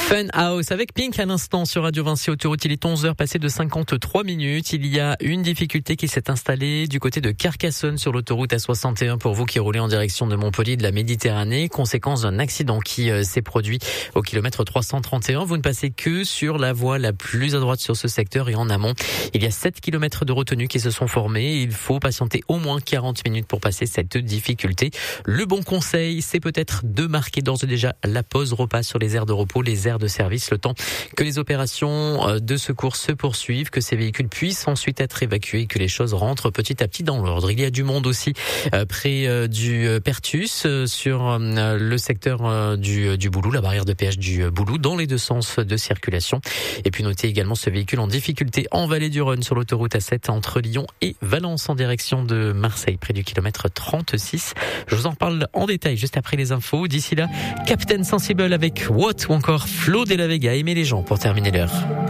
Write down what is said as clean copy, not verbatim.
Fun House avec Pink à l'instant sur Radio Vinci Autoroute. Il est 11h passé de 53 minutes. Il y a une difficulté qui s'est installée du côté de Carcassonne sur l'autoroute A61 pour vous qui roulez en direction de Montpellier de la Méditerranée. Conséquence d'un accident qui s'est produit au kilomètre 331. Vous ne passez que sur la voie la plus à droite sur ce secteur et en amont. Il y a 7 kilomètres de retenue qui se sont formés. Il faut patienter au moins 40 minutes pour passer cette difficulté. Le bon conseil, c'est peut-être de marquer d'ores et déjà la pause repas sur les aires de repos, les aires de service, le temps que les opérations de secours se poursuivent, que ces véhicules puissent ensuite être évacués et que les choses rentrent petit à petit dans l'ordre. Il y a du monde aussi près du Pertus sur le secteur du Boulou, la barrière de péage du Boulou, dans les deux sens de circulation. Et puis notez également ce véhicule en difficulté en vallée du Rhône sur l'autoroute A7 entre Lyon et Valence en direction de Marseille, près du kilomètre 36. Je vous en parle en détail juste après les infos. D'ici là, Captain Sensible avec What ou encore Flo de la Vega, Aimer les gens pour terminer l'heure.